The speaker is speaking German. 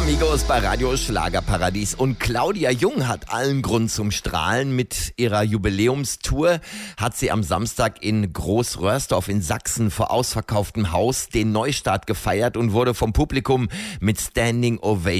Amigos bei Radio Schlagerparadies. Und Claudia Jung hat allen Grund zum Strahlen. Mit ihrer Jubiläumstour hat sie am Samstag in Großröhrsdorf in Sachsen vor ausverkauftem Haus den Neustart gefeiert und wurde vom Publikum mit Standing Ovation